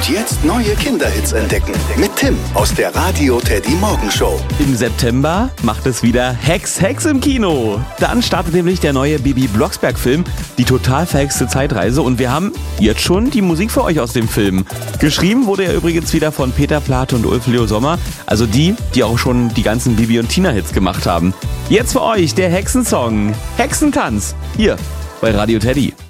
jetzt neue Kinderhits entdecken. Mit Tim aus der Radio Teddy Morgenshow. Im September macht es wieder Hex im Kino. Dann startet nämlich der neue Bibi Blocksberg-Film, die total verhexte Zeitreise. Und wir haben jetzt schon die Musik für euch aus dem Film. Geschrieben wurde er übrigens wieder von Peter Plate und Ulf Leo Sommer. Also die auch schon die ganzen Bibi und Tina-Hits gemacht haben. Jetzt für euch der Hexensong. Hexentanz. Hier bei Radio Teddy.